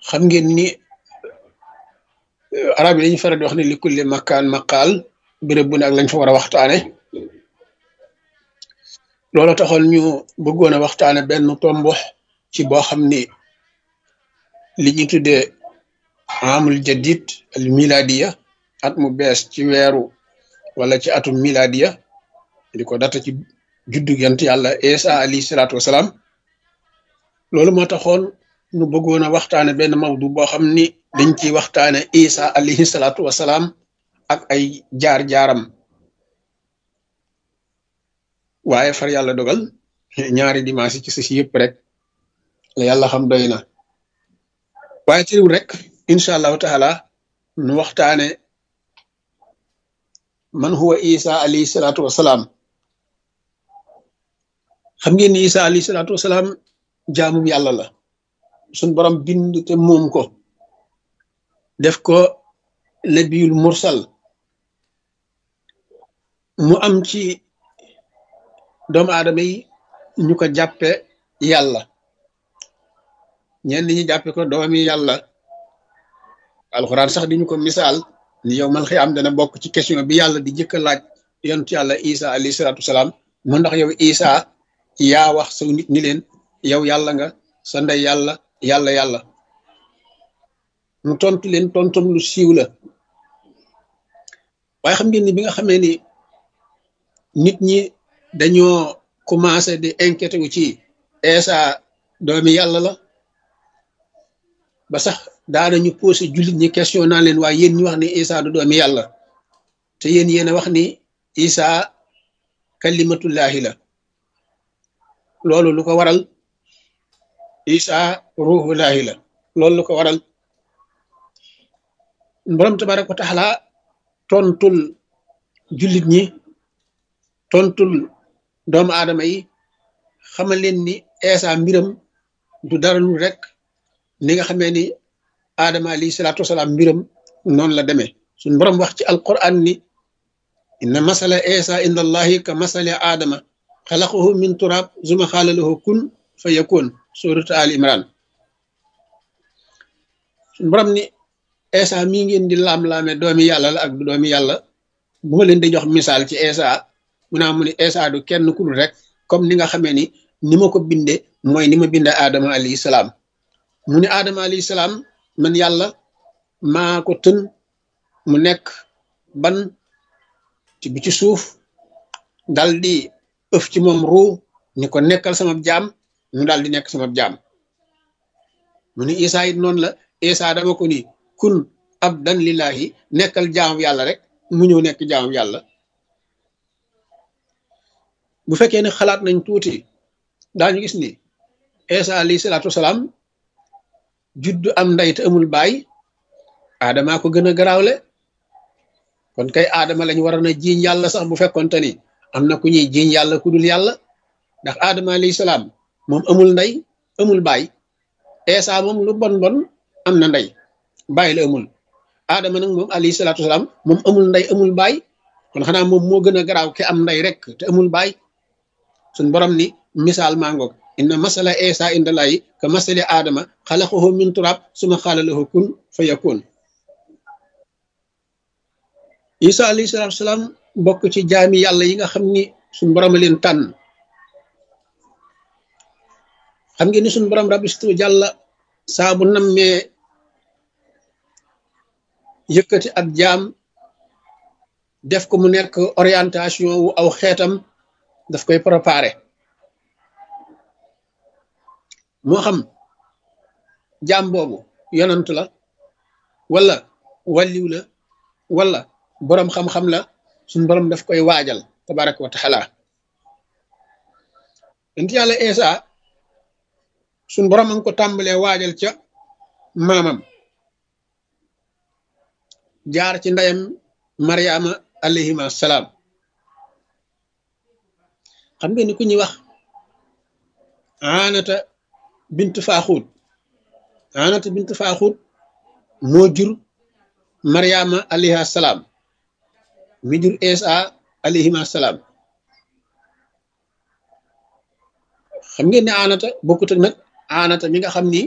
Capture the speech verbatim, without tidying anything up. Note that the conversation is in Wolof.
xam ngeen ni arab yi dañuy faral di wax ne li kulli makaan maqaal béréb bu ne ak lañ fa war a waxtaane loolu taxoon ñu bëggoon a waxtaane benn tombo ci boo xam ni li ñu tuddee amul jadid al miladiya at mu bees ci weeru wala ci atum miladiya di ko data ci juddu yant yàlla Isa alayhi salaatu wasalaam loolu moo taxoon ñu bëggoon a waxtaane benn mawdu boo xam ni dañ ciy waxtaane Isa alayhi salaatu wasalaam ak ay jaar-jaaram waaye far yàlla dogal ñaari dimanche ci si yëpp rek la yàlla xam doy na waaye tëriwul rek incha allahu taala nu waxtaane man huwa Isa alayhi salaatu wasalaam xam ngeen ni Isa alayhi salaatu wasalaam jaamum yàlla la suñ borom bind te moom ko def ko nabiyul mursal mu am ci doomu aadama yi ñu ko jàppe yàlla ñenn ñi jàppe ko doomi yàlla alxuraan sax di ñu ko misaal ni yow mal xiyaam dana bokk ci question bi yàlla di jëkk a laaj yonent yàlla Isa alayhi salaatu wasalaam mu ndax yow Isa yaa wax saw nit ni leen yow yàlla nga sa ndey yàlla yàlla yàlla mu tontu leen tontum lu siiw la waaye xam ngeen ni bi nga xamee ni nit ñi dañoo commencé di inquiété wu ci Isa doomi yàlla la ba sax daanañu posé jullit ñi question naan leen waaye yéen ñu wax ni Isa du doomi yàlla te yéen yéen a wax ni Isa kalimatullahi la loolu lu ko waral Isa ruhullahi la loolu lu ko waral borom tabaraka wa taala tontul jullit ñi tontul doomu aadama yi xamal leen ni Isa mbiram du dara lu rek ni nga xamee ni aadama alayhi salaatu wasalaam mbiram noonu la demee suñ borom wax ci alquran ni inna masala Isa inda allahi ka masala aadama xalaqahu min turab zuma xaala lahu kun fa yakun suratu al imran suñ borom ni Isa mii ngeen di laam-laame doomi yàlla la ak du doomi yàlla bu ma leen di jox misaal ci Isa mu naa mu ni Isa du kenn ku dul rek comme ni nga xamee ni ni ma ko binde mooy ni ma binde aadama alayhi salaam mu ni aadama alayhi salaam man yàlla maa ko tën mu nekk ban ci bi ci suuf dal di ëf ci moom ruu ni ko nekkal sama jaam mu daal di nekk sama jaam mu ni Isa it noonu la Isa dama ko ni kun abdan lillahi nekkal jaamu yàlla rek mu ñëw nekk jaamu yàlla bu fekkee ne xalaat nañ tuuti daañu gis ni Isa alayhi salaatu wasalaam juddu am ndey te amul baay aadamaa ko gën a garaawle kon kay aadama lañ waroon a jiiñ yàlla sax bu fekkonte ni am na ku ñuy jiiñ yàlla ku dul yàlla ndax aadama alayhi salaam moom amul ndey amul baay Isa moom lu bon bon am na ndey baay la amul aadama nag moom alayhi salaatu wasalaam moom amul ndey amul baay kon xanaa moom moo gën a garaaw ki am ndey rek te amul baay suñ borom ni misaal mangoog inna masala Isa inda lahi ka masali aadama xalaqahu min turab suma xaala lahu kun fa yakun Isa alayhi salaatu wasalaam bokk ci jaami yàlla yi nga xam ni suñ borom a leen tànn xam ngeen ni suñ borom rabistu jàlla saa bu nammee yëkkati ab jaam def ko mu nekk orientation wu aw xeetam daf koy préparé moo xam jaam boobu yonant la wala wàlliw la wala boroom xam-xam la suñ borom daf koy waajal tabaraka wa taala ent yàlla Isa suñ borom a ngi ko tàmbalee waajal ca maamam jaar ci ndeyam Mariama alayhima salaam xam ngeen ni ku ñuy wax Aanata bint Faaxuut Aanata bint Faaxuut moo jur Mariama alayha salaam mi jur Isa alayhima salaam xam ngeen ne Aanata bokkut ak nag Aanata mi nga xam ni